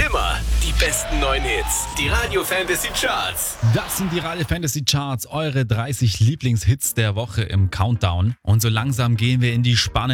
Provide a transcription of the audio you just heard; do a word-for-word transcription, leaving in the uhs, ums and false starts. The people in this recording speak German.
immer die besten neuen Hits. Die Radio Fantasy Charts. Das sind die Radio Fantasy Charts, eure dreißig Lieblingshits der Woche im Countdown. Und so langsam gehen wir in die spannende